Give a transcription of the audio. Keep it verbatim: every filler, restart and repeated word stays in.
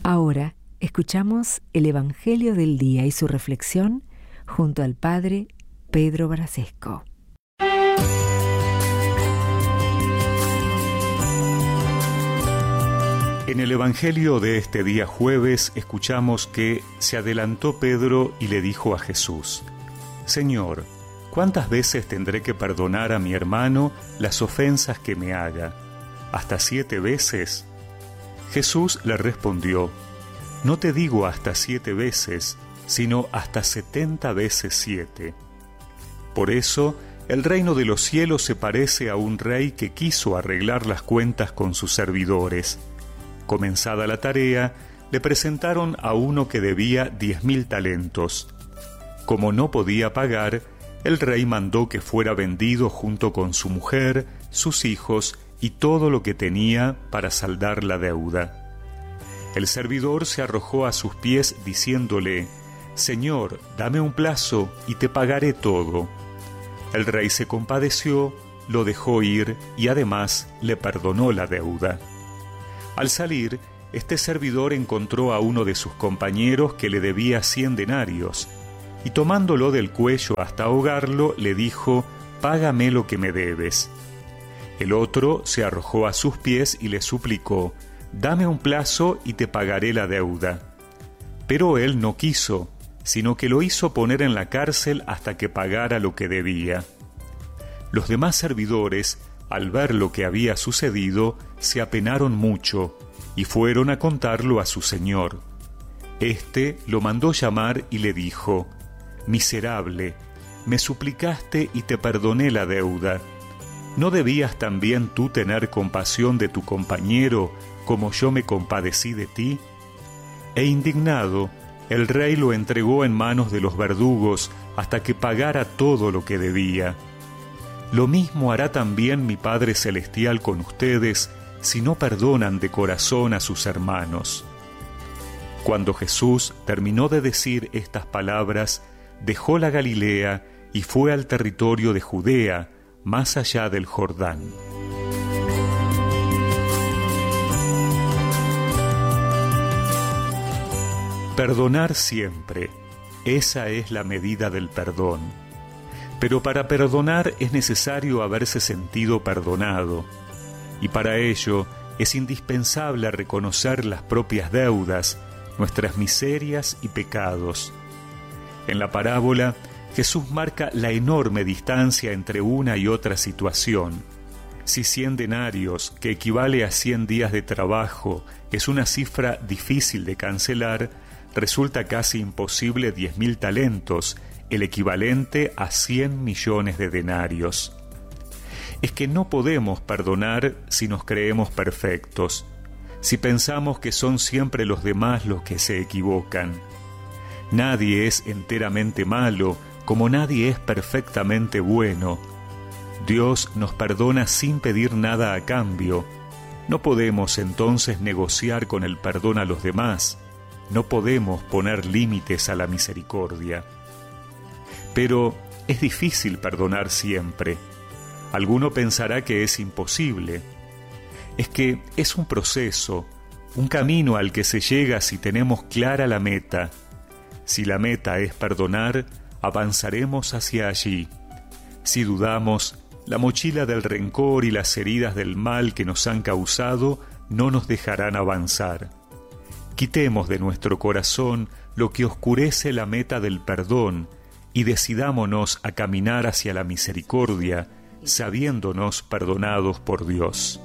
Ahora escuchamos el Evangelio del Día y su reflexión junto al Padre Pedro Brasesco. En el Evangelio de este día jueves escuchamos que se adelantó Pedro y le dijo a Jesús: Señor, ¿cuántas veces tendré que perdonar a mi hermano las ofensas que me haga? ¿Hasta siete veces? Jesús le respondió: No te digo hasta siete veces, sino hasta setenta veces siete. Por eso, el reino de los cielos se parece a un rey que quiso arreglar las cuentas con sus servidores. Comenzada la tarea, le presentaron a uno que debía diez mil talentos. Como no podía pagar, el rey mandó que fuera vendido junto con su mujer, sus hijos y todo lo que tenía para saldar la deuda. El servidor se arrojó a sus pies diciéndole: Señor, dame un plazo y te pagaré todo. El rey se compadeció, lo dejó ir y además le perdonó la deuda. Al salir, este servidor encontró a uno de sus compañeros que le debía cien denarios, y tomándolo del cuello hasta ahogarlo, le dijo: Págame lo que me debes. El otro se arrojó a sus pies y le suplicó: Dame un plazo y te pagaré la deuda. Pero él no quiso, sino que lo hizo poner en la cárcel hasta que pagara lo que debía. Los demás servidores, al ver lo que había sucedido, se apenaron mucho y fueron a contarlo a su señor. Este lo mandó llamar y le dijo: Miserable, me suplicaste y te perdoné la deuda. ¿No debías también tú tener compasión de tu compañero como yo me compadecí de ti? E indignado, el rey lo entregó en manos de los verdugos hasta que pagara todo lo que debía. Lo mismo hará también mi Padre Celestial con ustedes si no perdonan de corazón a sus hermanos. Cuando Jesús terminó de decir estas palabras, dejó la Galilea y fue al territorio de Judea, más allá del Jordán. Perdonar siempre, esa es la medida del perdón. Pero para perdonar es necesario haberse sentido perdonado, y para ello es indispensable reconocer las propias deudas, nuestras miserias y pecados. En la parábola, Jesús marca la enorme distancia entre una y otra situación. Si cien denarios, que equivale a cien días de trabajo, es una cifra difícil de cancelar, resulta casi imposible diez mil talentos, el equivalente a cien millones de denarios. Es que no podemos perdonar si nos creemos perfectos, si pensamos que son siempre los demás los que se equivocan. Nadie es enteramente malo, como nadie es perfectamente bueno. Dios nos perdona sin pedir nada a cambio. No podemos entonces negociar con el perdón a los demás. No podemos poner límites a la misericordia. Pero es difícil perdonar siempre. Alguno pensará que es imposible. Es que es un proceso, un camino al que se llega si tenemos clara la meta. Si la meta es perdonar, avanzaremos hacia allí. Si dudamos, la mochila del rencor y las heridas del mal que nos han causado no nos dejarán avanzar. Quitemos de nuestro corazón lo que oscurece la meta del perdón y decidámonos a caminar hacia la misericordia, sabiéndonos perdonados por Dios.